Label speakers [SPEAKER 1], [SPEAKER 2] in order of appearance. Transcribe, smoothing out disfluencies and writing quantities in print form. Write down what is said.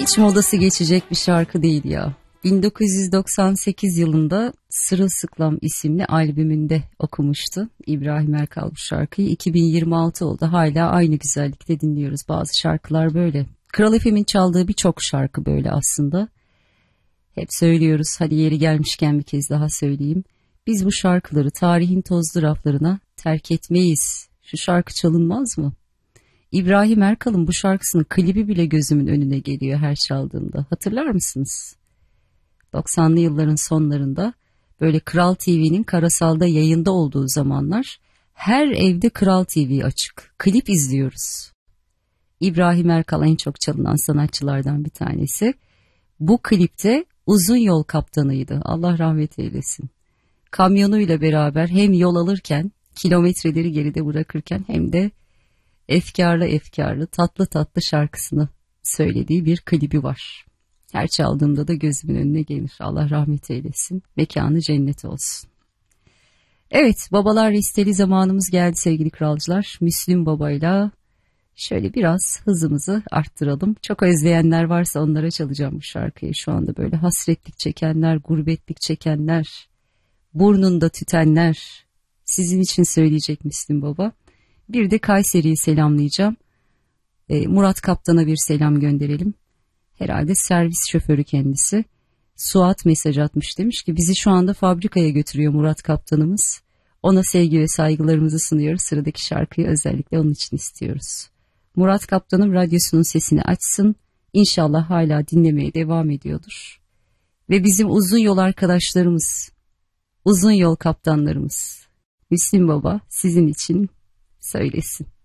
[SPEAKER 1] Hiç modası geçecek bir şarkı değil ya. 1998 yılında Sırılsıklam isimli albümünde okumuştu İbrahim Erkal bu şarkıyı. 2026 oldu, hala aynı güzellikte dinliyoruz. Bazı şarkılar böyle. Kral FM'in çaldığı birçok şarkı böyle aslında. Hep söylüyoruz, hadi yeri gelmişken bir kez daha söyleyeyim. Biz bu şarkıları tarihin tozlu raflarına terk etmeyiz. Şu şarkı çalınmaz mı? İbrahim Erkal'ın bu şarkısının klibi bile gözümün önüne geliyor her çaldığımda. Hatırlar mısınız? 90'lı yılların sonlarında böyle Kral TV'nin karasalda yayında olduğu zamanlar her evde Kral TV açık. Klip izliyoruz. İbrahim Erkal en çok çalınan sanatçılardan bir tanesi. Bu klipte Uzun Yol kaptanıydı. Allah rahmet eylesin. Kamyonuyla beraber hem yol alırken, kilometreleri geride bırakırken hem de efkarlı efkarlı, tatlı tatlı şarkısını söylediği bir klibi var. Her çaldığımda da gözümün önüne gelir. Allah rahmet eylesin. Mekanı cennet olsun. Evet, babalar listeli zamanımız geldi sevgili kralcılar. Müslüm Baba'yla şöyle biraz hızımızı arttıralım. Çok özleyenler varsa onlara çalacağım bu şarkıyı. Şu anda böyle hasretlik çekenler, gurbetlik çekenler, burnunda tütenler. Sizin için söyleyecek Müslüm Baba. Bir de Kayseri'yi selamlayacağım. Murat Kaptan'a bir selam gönderelim. Herhalde servis şoförü kendisi. Suat mesaj atmış, demiş ki bizi şu anda fabrikaya götürüyor Murat Kaptanımız. Ona sevgi ve saygılarımızı sunuyoruz. Sıradaki şarkıyı özellikle onun için istiyoruz. Murat Kaptanım radyosunun sesini açsın. İnşallah hala dinlemeye devam ediyordur. Ve bizim uzun yol arkadaşlarımız, uzun yol kaptanlarımız Müslüm Baba sizin için söylesin.